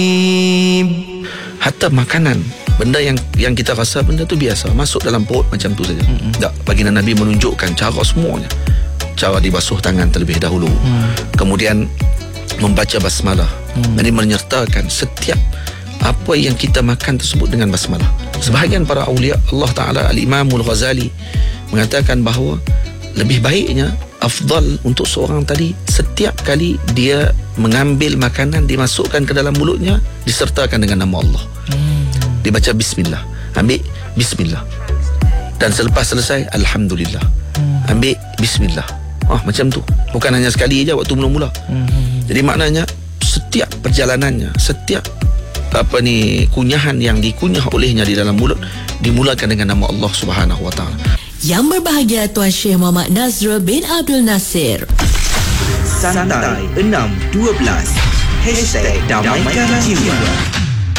Hatta makanan, benda yang kita rasa benda tu biasa, masuk dalam perut macam tu saja. Tak, baginda Nabi menunjukkan cara semuanya. Cara dibasuh tangan terlebih dahulu, kemudian membaca basmalah. Jadi menyertakan setiap apa yang kita makan tersebut dengan basmalah. Sebahagian para awliya Allah Ta'ala, Al-Imamul Ghazali mengatakan bahawa lebih baiknya, afdal untuk seorang tadi, setiap kali dia mengambil makanan, dimasukkan ke dalam mulutnya, disertakan dengan nama Allah. Dibaca bismillah, ambil bismillah, dan selepas selesai alhamdulillah, ambil bismillah. Macam tu, bukan hanya sekali je waktu mula-mula. Jadi maknanya setiap perjalanannya, setiap kunyahan yang dikunyah olehnya di dalam mulut, dimulakan dengan nama Allah Subhanahu Wa Taala. Yang berbahagia Tuan Syekh Muhammad Nazrul bin Abdul Nasir. Santai 612 #Damaikan Jiwa.